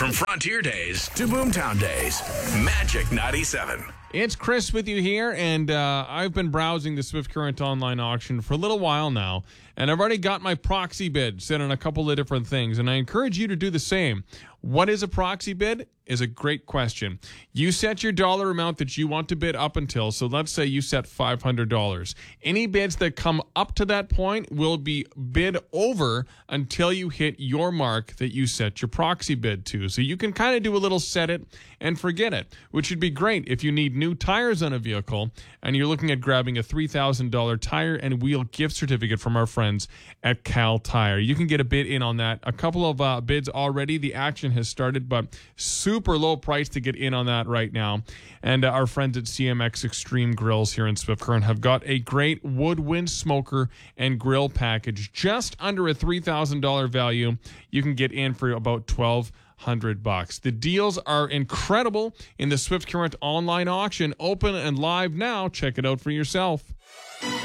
From Frontier Days to Boomtown Days, Magic 97. It's Chris with you here, and I've been browsing the Swift Current online auction for a little while now, and I've already got my proxy bid set on a couple of different things, and I encourage you to do the same. What is a proxy bid? Is a great question. You set your dollar amount that you want to bid up until, so let's say you set $500. Any bids that come up to that point will be bid over until you hit your mark that you set your proxy bid to. So you can kind of do a little set it and forget it, which would be great if you need new tires on a vehicle and you're looking at grabbing a $3,000 tire and wheel gift certificate from our friends at Cal Tire. You can get a bid in on that. A couple of bids already. The action has started, but super low price to get in on that right now. And our friends at CMX Extreme Grills here in Swift Current have got a great woodwind smoker and grill package just under a $3,000 value. You can get in for about $1,200. The deals are incredible in the Swift Current online auction, open and live now. Check it out for yourself.